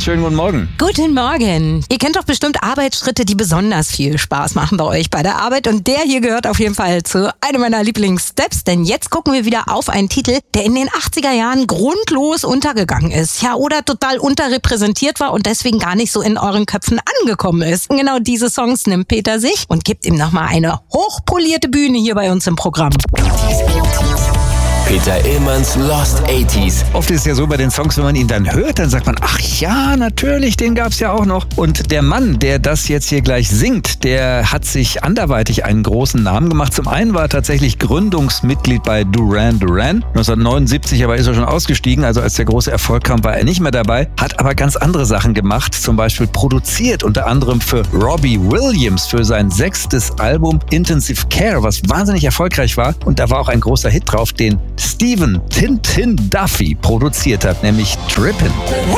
schönen guten Morgen. Guten Morgen. Ihr kennt doch bestimmt Arbeitsschritte, die besonders viel Spaß machen bei euch bei der Arbeit. Und der hier gehört auf jeden Fall zu einem meiner Lieblingssteps. Denn jetzt gucken wir wieder auf einen Titel, der in den 80er Jahren grundlos untergegangen ist. Ja, oder total unterrepräsentiert war und deswegen gar nicht so in euren Köpfen angekommen ist. Und genau diese Songs nimmt Peter sich und gibt ihm nochmal eine hochpolierte Bühne hier bei uns im Programm. Peter Illmanns Lost 80s. Oft ist es ja so bei den Songs, wenn man ihn dann hört, dann sagt man, ach ja, natürlich, den gab's ja auch noch. Und der Mann, der das jetzt hier gleich singt, der hat sich anderweitig einen großen Namen gemacht. Zum einen war er tatsächlich Gründungsmitglied bei Duran Duran. 1979 aber ist er schon ausgestiegen, also als der große Erfolg kam, war er nicht mehr dabei. Hat aber ganz andere Sachen gemacht, zum Beispiel produziert, unter anderem für Robbie Williams, für sein 6. Album Intensive Care, was wahnsinnig erfolgreich war. Und da war auch ein großer Hit drauf, den Stephen Tintin Duffy produziert hat, nämlich Trippin'.